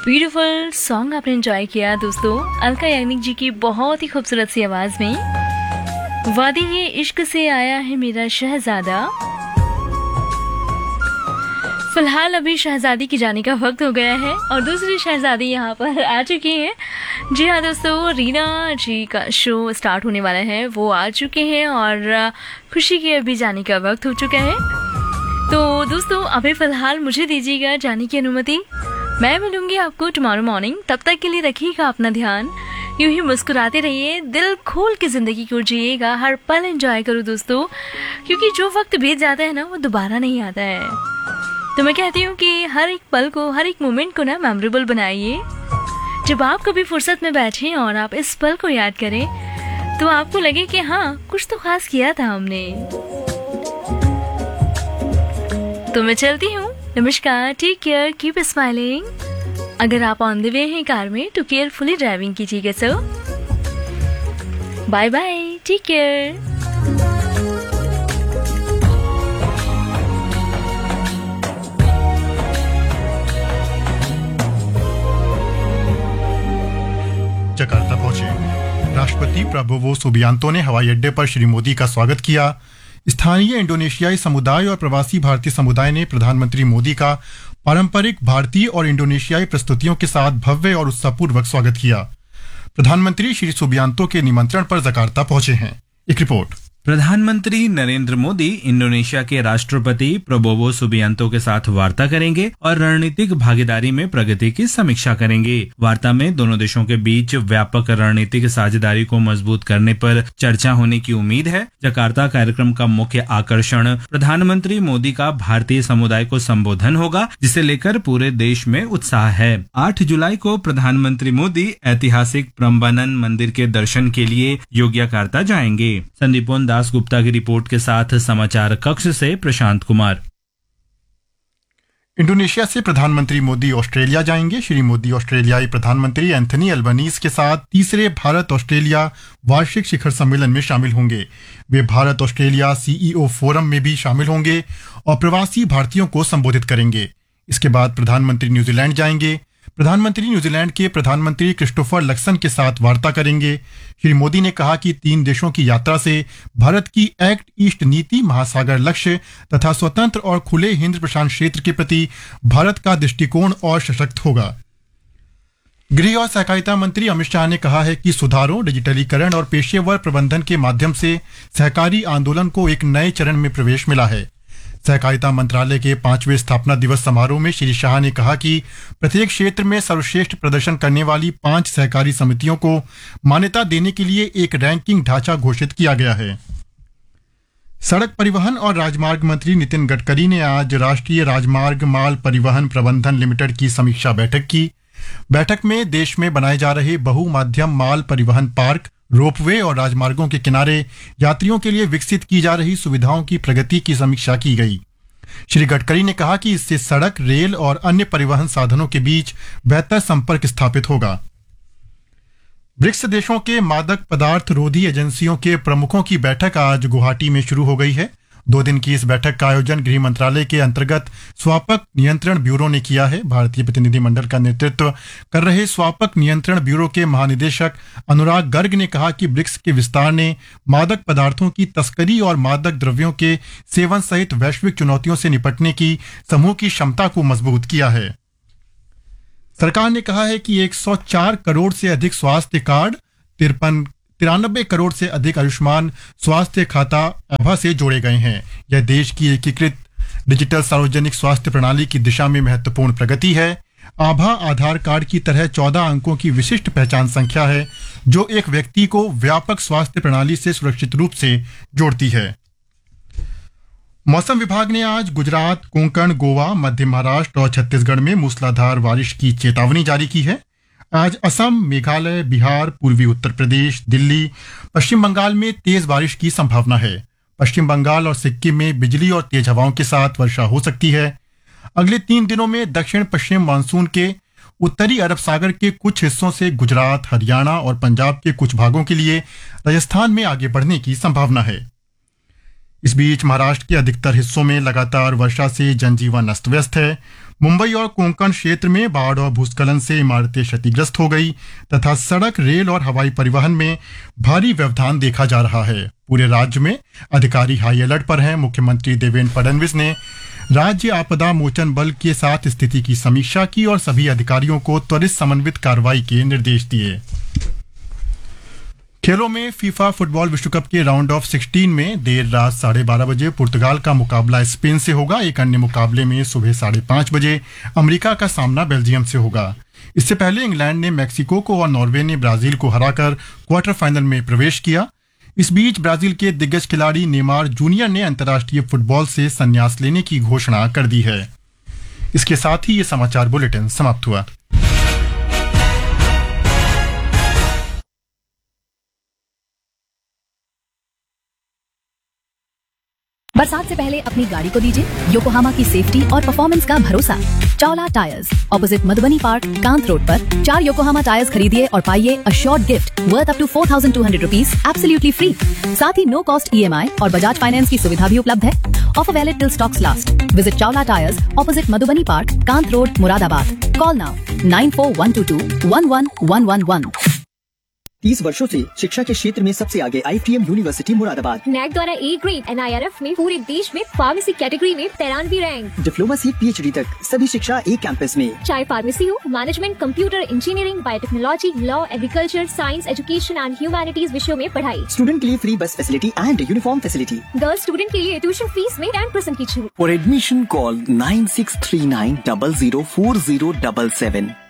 Beautiful song आपने enjoy किया दोस्तों, अलका याग्निक जी की बहुत ही खूबसूरत सी आवाज में। वादी ये इश्क से आया है मेरा शहजादा। फिलहाल अभी शहजादी की जाने का वक्त हो गया है और दूसरी शहजादी यहाँ पर आ चुकी हैं। जी हाँ दोस्तों, रीना जी का शो स्टार्ट होने वाला है, वो आ चुके हैं और खुशी के अभी जाने का वक्त हो चुका है। तो दोस्तों अभी फिलहाल मुझे दीजिएगा जाने की अनुमति। मैं मिलूंगी आपको टुमारो मॉर्निंग। तब तक के लिए रखिएगा अपना ध्यान, यूं ही मुस्कुराते रहिए, दिल खोल के जिंदगी को जिएगा, हर पल एंजॉय करो दोस्तों, क्योंकि जो वक्त बीत जाता है ना वो दोबारा नहीं आता है। तो मैं कहती हूँ कि हर एक पल को, हर एक मोमेंट को ना मेमोरेबल बनाइए। जब आप कभी फुर्सत में बैठे और आप इस पल को याद करें तो आपको लगे कि हाँ कुछ तो खास किया था हमने। तो मैं चलती हूँ, नमस्कार, टेक केयर, कीप स्माइलिंग। अगर आप ऑन द वे हैं कार में तो केयरफुली ड्राइविंग कीजिएगा। सो bye bye, take care. Jakarta पहुंचे राष्ट्रपति प्रबोवो सुबियांतो ने हवाई अड्डे पर श्री मोदी का स्वागत किया। स्थानीय इंडोनेशियाई समुदाय और प्रवासी भारतीय समुदाय ने प्रधानमंत्री मोदी का पारंपरिक भारतीय और इंडोनेशियाई प्रस्तुतियों के साथ भव्य और उत्साहपूर्वक स्वागत किया। प्रधानमंत्री श्री सुबियांतो के निमंत्रण पर जकार्ता पहुंचे हैं। एक रिपोर्ट। प्रधानमंत्री नरेंद्र मोदी इंडोनेशिया के राष्ट्रपति प्रबोवो सुबियांतो के साथ वार्ता करेंगे और रणनीतिक भागीदारी में प्रगति की समीक्षा करेंगे। वार्ता में दोनों देशों के बीच व्यापक रणनीतिक साझेदारी को मजबूत करने पर चर्चा होने की उम्मीद है। जकार्ता कार्यक्रम का मुख्य आकर्षण प्रधानमंत्री मोदी का भारतीय समुदाय को संबोधन होगा, जिसे लेकर पूरे देश में उत्साह है। 8 जुलाई को प्रधानमंत्री मोदी ऐतिहासिक प्रम्बानन मंदिर के दर्शन के लिए योग्यकार्ता जाएंगे। संदीपोन दास गुप्ता की रिपोर्ट के साथ समाचार कक्ष से प्रशांत कुमार। इंडोनेशिया से प्रधानमंत्री मोदी ऑस्ट्रेलिया जाएंगे। श्री मोदी ऑस्ट्रेलियाई प्रधानमंत्री एंथनी अल्बनीज के साथ तीसरे भारत ऑस्ट्रेलिया वार्षिक शिखर सम्मेलन में शामिल होंगे। वे भारत ऑस्ट्रेलिया सीईओ फोरम में भी शामिल होंगे और प्रवासी भारतीयों को संबोधित करेंगे। इसके बाद प्रधानमंत्री न्यूजीलैंड जाएंगे। प्रधानमंत्री न्यूजीलैंड के प्रधानमंत्री क्रिस्टोफर लक्सन के साथ वार्ता करेंगे। श्री मोदी ने कहा कि 3 देशों की यात्रा से भारत की एक्ट ईस्ट नीति, महासागर लक्ष्य तथा स्वतंत्र और खुले हिंद प्रशांत क्षेत्र के प्रति भारत का दृष्टिकोण और सशक्त होगा। गृह और सहकारिता मंत्री अमित शाह ने कहा है कि सुधारों, डिजिटलीकरण और पेशेवर प्रबंधन के माध्यम से सहकारी आंदोलन को एक नए चरण में प्रवेश मिला है। सहकारिता मंत्रालय के 5वें स्थापना दिवस समारोह में श्री शाह ने कहा कि प्रत्येक क्षेत्र में सर्वश्रेष्ठ प्रदर्शन करने वाली 5 सहकारी समितियों को मान्यता देने के लिए एक रैंकिंग ढांचा घोषित किया गया है। सड़क परिवहन और राजमार्ग मंत्री नितिन गडकरी ने आज राष्ट्रीय राजमार्ग माल परिवहन प्रबंधन लिमिटेड की समीक्षा बैठक की। बैठक में देश में बनाए जा रहे बहुमाध्यम माल परिवहन पार्क, रोपवे और राजमार्गों के किनारे यात्रियों के लिए विकसित की जा रही सुविधाओं की प्रगति की समीक्षा की गई। श्री गडकरी ने कहा कि इससे सड़क, रेल और अन्य परिवहन साधनों के बीच बेहतर संपर्क स्थापित होगा। ब्रिक्स देशों के मादक पदार्थ रोधी एजेंसियों के प्रमुखों की बैठक आज गुवाहाटी में शुरू हो गई है। 2 दिन की इस बैठक का आयोजन गृह मंत्रालय के अंतर्गत स्वापक नियंत्रण ब्यूरो ने किया है। भारतीय प्रतिनिधिमंडल का नेतृत्व कर रहे स्वापक नियंत्रण ब्यूरो के महानिदेशक अनुराग गर्ग ने कहा कि ब्रिक्स के विस्तार ने मादक पदार्थों की तस्करी और मादक द्रव्यों के सेवन सहित वैश्विक चुनौतियों से निपटने की समूह की क्षमता को मजबूत किया है। सरकार ने कहा है कि 104 करोड़ से अधिक स्वास्थ्य कार्ड, 93 करोड़ से अधिक आयुष्मान स्वास्थ्य खाता आभा से जोड़े गए हैं। यह देश की एकीकृत डिजिटल सार्वजनिक स्वास्थ्य प्रणाली की दिशा में महत्वपूर्ण प्रगति है। आभा आधार कार्ड की तरह 14 अंकों की विशिष्ट पहचान संख्या है, जो एक व्यक्ति को व्यापक स्वास्थ्य प्रणाली से सुरक्षित रूप से जोड़ती है। मौसम विभाग ने आज गुजरात, कोंकण, गोवा, मध्य महाराष्ट्र और छत्तीसगढ़ में मूसलाधार बारिश की चेतावनी जारी की है। आज असम, मेघालय, बिहार, पूर्वी उत्तर प्रदेश, दिल्ली, पश्चिम बंगाल में तेज बारिश की संभावना है। पश्चिम बंगाल और सिक्किम में बिजली और तेज हवाओं के साथ वर्षा हो सकती है। अगले 3 दिनों में दक्षिण पश्चिम मानसून के उत्तरी अरब सागर के कुछ हिस्सों से गुजरात, हरियाणा और पंजाब के कुछ भागों के लिए राजस्थान में आगे बढ़ने की संभावना है। इस बीच महाराष्ट्र के अधिकतर हिस्सों में लगातार वर्षा से जनजीवन अस्त व्यस्त है। मुंबई और कोंकण क्षेत्र में बाढ़ और भूस्खलन से इमारतें क्षतिग्रस्त हो गई तथा सड़क, रेल और हवाई परिवहन में भारी व्यवधान देखा जा रहा है। पूरे राज्य में अधिकारी हाई अलर्ट पर हैं। मुख्यमंत्री देवेंद्र फडणवीस ने राज्य आपदा मोचन बल के साथ स्थिति की समीक्षा की और सभी अधिकारियों को त्वरित समन्वित कार्रवाई के निर्देश दिए। खेलों में फीफा फुटबॉल विश्व कप के राउंड ऑफ 16 में देर रात 12:30 बजे पुर्तगाल का मुकाबला स्पेन से होगा। एक अन्य मुकाबले में सुबह 5:30 बजे अमेरिका का सामना बेल्जियम से होगा। इससे पहले इंग्लैंड ने मैक्सिको को और नॉर्वे ने ब्राजील को हराकर क्वार्टर फाइनल में प्रवेश किया। इस बीच ब्राजील के दिग्गज खिलाड़ी नेमार जूनियर ने अंतर्राष्ट्रीय फुटबॉल से संन्यास लेने की घोषणा कर दी है। इसके साथ ही ये समाचार बुलेटिन समाप्त हुआ। बरसात से पहले अपनी गाड़ी को दीजिए योकोहामा की सेफ्टी और परफॉर्मेंस का भरोसा। Chawla tyres, opposite Madhubani park, Kant road पर 4 योकोहामा टायर्स खरीदिए और पाइए assured gift worth up to 4,200 rupees absolutely free. साथ ही नो कॉस्ट EMI और बजाज फाइनेंस की सुविधा भी उपलब्ध है। Offer valid till stocks last. Visit Chawla tyres, opposite Madhubani park, Kant road, Moradabad. Call now 9412211111। 30 वर्षों से शिक्षा के क्षेत्र में सबसे आगे IFTM यूनिवर्सिटी मुरादाबाद। नैक द्वारा A ग्रेड NIRF में पूरे देश में फार्मेसी कैटेगरी में 93 रैंक। डिप्लोमा से PhD तक सभी शिक्षा एक कैंपस में। चाहे फार्मेसी हो, management, computer engineering, biotechnology, law, agriculture, science, education and humanities विषयों में पढ़ाई। स्टूडेंट के लिए फ्री बस facility and uniform facility. Girls student के लिए ट्यूशन फीस में 10% की छूट। For admission call 9639004077।